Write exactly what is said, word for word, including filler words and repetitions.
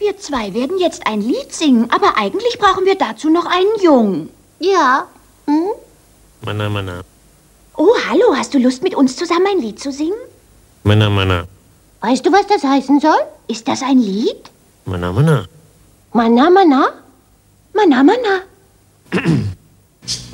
Wir zwei werden jetzt ein Lied singen, aber eigentlich brauchen wir dazu noch einen Jungen. Ja. Hm? Mana, mana. Oh, hallo, hast du Lust, mit uns zusammen ein Lied zu singen? Mana, mana. Weißt du, was das heißen soll? Ist das ein Lied? Mana, mana. Mana, mana? Mana, mana.